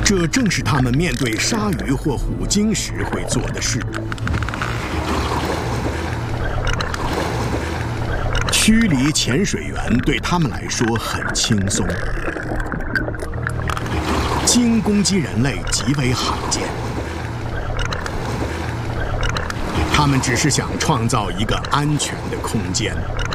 这正是他们面对鲨鱼或虎鲸时会做的事。驱离潜水员对他们来说很轻松，鲸攻击人类极为罕见。他们只是想创造一个安全的空间。